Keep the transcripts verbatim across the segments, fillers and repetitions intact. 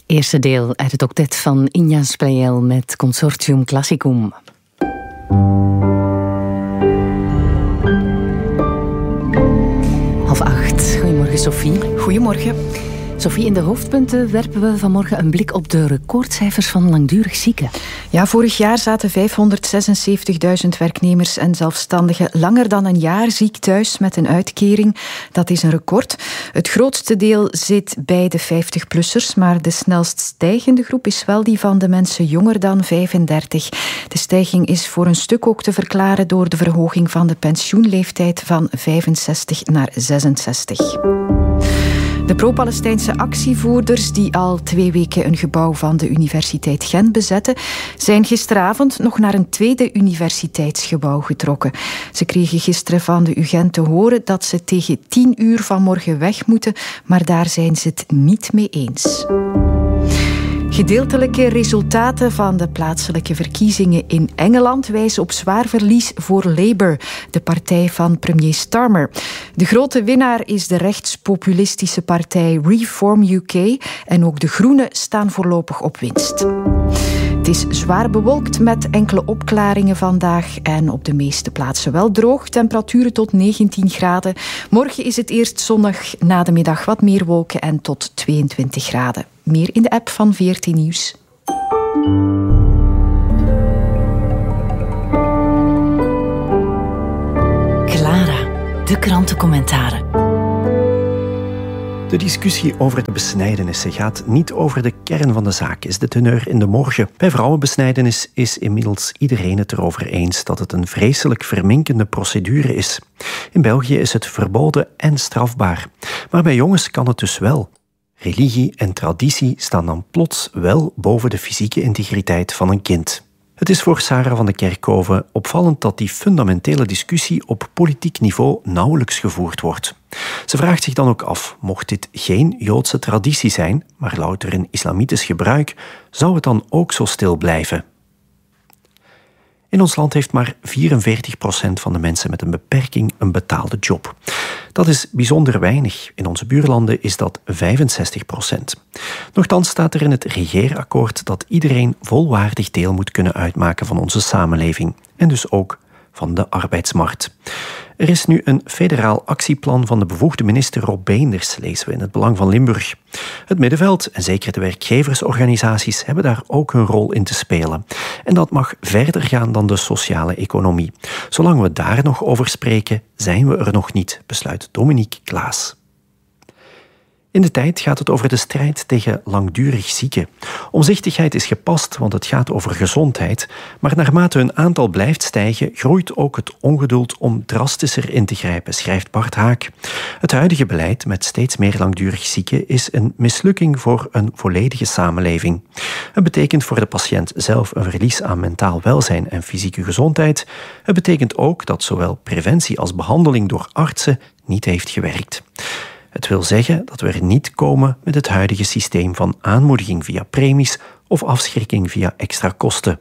Eerste deel uit het octet van Iñas Pleiel met Consortium Classicum. Half acht. Goedemorgen, Sophie. Goedemorgen. Sophie, in de hoofdpunten werpen we vanmorgen een blik op de recordcijfers van langdurig zieken. Ja, vorig jaar zaten vijfhonderdzesenzeventigduizend werknemers en zelfstandigen langer dan een jaar ziek thuis met een uitkering. Dat is een record. Het grootste deel zit bij de vijftig-plussers, maar de snelst stijgende groep is wel die van de mensen jonger dan vijfendertig. De stijging is voor een stuk ook te verklaren door de verhoging van de pensioenleeftijd van vijfenzestig naar zesenzestig. De pro-Palestijnse actievoerders die al twee weken een gebouw van de Universiteit Gent bezetten, zijn gisteravond nog naar een tweede universiteitsgebouw getrokken. Ze kregen gisteren van de U Gent te horen dat ze tegen tien uur vanmorgen weg moeten, maar daar zijn ze het niet mee eens. Gedeeltelijke resultaten van de plaatselijke verkiezingen in Engeland wijzen op zwaar verlies voor Labour, de partij van premier Starmer. De grote winnaar is de rechtspopulistische partij Reform U K en ook de Groenen staan voorlopig op winst. Het is zwaar bewolkt met enkele opklaringen vandaag en op de meeste plaatsen wel droog. Temperaturen tot negentien graden. Morgen is het eerst zonnig, na de middag wat meer wolken en tot tweeëntwintig graden. Meer in de app van V R T Nieuws. Clara, de krantencommentaren. De discussie over de besnijdenissen gaat niet over de kern van de zaak, is de teneur in de morgen. Bij vrouwenbesnijdenis is inmiddels iedereen het erover eens dat het een vreselijk verminkende procedure is. In België is het verboden en strafbaar. Maar bij jongens kan het dus wel. Religie en traditie staan dan plots wel boven de fysieke integriteit van een kind. Het is voor Sarah van de Kerkhoven opvallend dat die fundamentele discussie op politiek niveau nauwelijks gevoerd wordt. Ze vraagt zich dan ook af, mocht dit geen Joodse traditie zijn, maar louter een islamitisch gebruik, zou het dan ook zo stil blijven? In ons land heeft maar vierenveertig procent van de mensen met een beperking een betaalde job. Dat is bijzonder weinig. In onze buurlanden is dat vijfenzestig procent. Nochtans staat er in het regeerakkoord dat iedereen volwaardig deel moet kunnen uitmaken van onze samenleving. En dus ook van de arbeidsmarkt. Er is nu een federaal actieplan van de bevoegde minister Rob Beenders, lezen we in het Belang van Limburg. Het middenveld en zeker de werkgeversorganisaties hebben daar ook hun rol in te spelen. En dat mag verder gaan dan de sociale economie. Zolang we daar nog over spreken, zijn we er nog niet, besluit Dominique Klaas. In de tijd gaat het over de strijd tegen langdurig zieken. Omzichtigheid is gepast, want het gaat over gezondheid. Maar naarmate hun aantal blijft stijgen, groeit ook het ongeduld om drastischer in te grijpen, schrijft Bart Haak. Het huidige beleid met steeds meer langdurig zieken is een mislukking voor een volledige samenleving. Het betekent voor de patiënt zelf een verlies aan mentaal welzijn en fysieke gezondheid. Het betekent ook dat zowel preventie als behandeling door artsen niet heeft gewerkt. Het wil zeggen dat we er niet komen met het huidige systeem van aanmoediging via premies of afschrikking via extra kosten.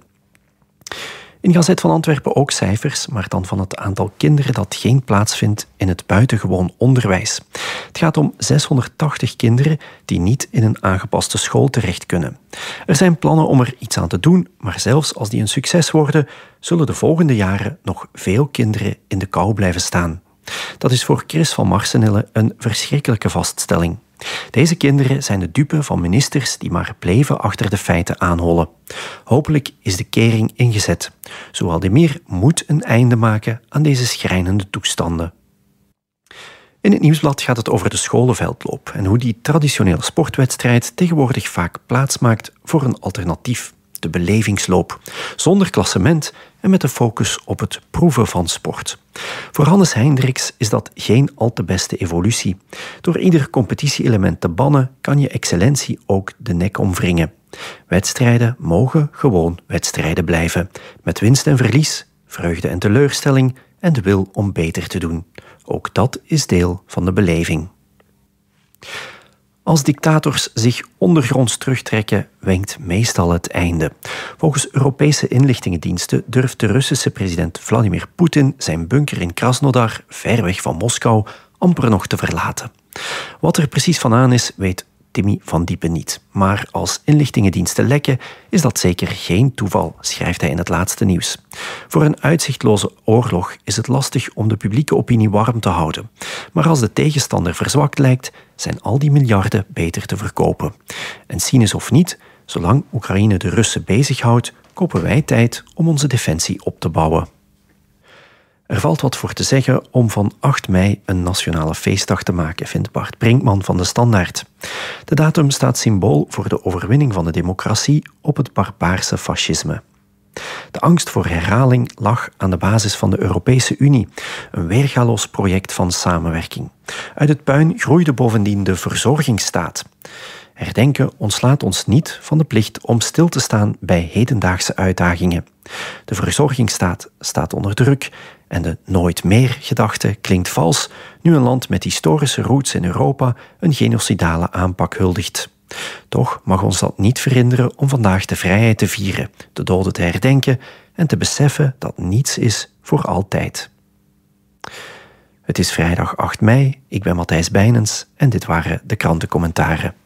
In Gazet van Antwerpen ook cijfers, maar dan van het aantal kinderen dat geen plaats vindt in het buitengewoon onderwijs. Het gaat om zeshonderdtachtig kinderen die niet in een aangepaste school terecht kunnen. Er zijn plannen om er iets aan te doen, maar zelfs als die een succes worden, zullen de volgende jaren nog veel kinderen in de kou blijven staan. Dat is voor Chris van Marsenille een verschrikkelijke vaststelling. Deze kinderen zijn de dupe van ministers die maar bleven achter de feiten aanhollen. Hopelijk is de kering ingezet. Zoaldemir moet een einde maken aan deze schrijnende toestanden. In het Nieuwsblad gaat het over de scholenveldloop en hoe die traditionele sportwedstrijd tegenwoordig vaak plaatsmaakt voor een alternatief. De belevingsloop, zonder klassement en met de focus op het proeven van sport. Voor Hannes Hendricks is dat geen al te beste evolutie. Door ieder competitie-element te bannen, kan je excellentie ook de nek omwringen. Wedstrijden mogen gewoon wedstrijden blijven, met winst en verlies, vreugde en teleurstelling en de wil om beter te doen. Ook dat is deel van de beleving. Als dictators zich ondergronds terugtrekken, wenkt meestal het einde. Volgens Europese inlichtingendiensten durft de Russische president Vladimir Poetin zijn bunker in Krasnodar, ver weg van Moskou, amper nog te verlaten. Wat er precies van aan is, weet Timmy van Diepen niet. Maar als inlichtingendiensten lekken, is dat zeker geen toeval, schrijft hij in het laatste nieuws. Voor een uitzichtloze oorlog is het lastig om de publieke opinie warm te houden. Maar als de tegenstander verzwakt lijkt, zijn al die miljarden beter te verkopen. En cynisch of niet, zolang Oekraïne de Russen bezighoudt, kopen wij tijd om onze defensie op te bouwen. Er valt wat voor te zeggen om van acht mei een nationale feestdag te maken, vindt Bart Brinkman van De Standaard. De datum staat symbool voor de overwinning van de democratie op het barbaarse fascisme. De angst voor herhaling lag aan de basis van de Europese Unie, een weergaloos project van samenwerking. Uit het puin groeide bovendien de verzorgingsstaat. Herdenken ontslaat ons niet van de plicht om stil te staan bij hedendaagse uitdagingen. De verzorgingsstaat staat onder druk en de nooit meer gedachte klinkt vals nu een land met historische roots in Europa een genocidale aanpak huldigt. Toch mag ons dat niet verhinderen om vandaag de vrijheid te vieren, de doden te herdenken en te beseffen dat niets is voor altijd. Het is vrijdag acht mei, ik ben Matthijs Bijnens en dit waren de krantencommentaren.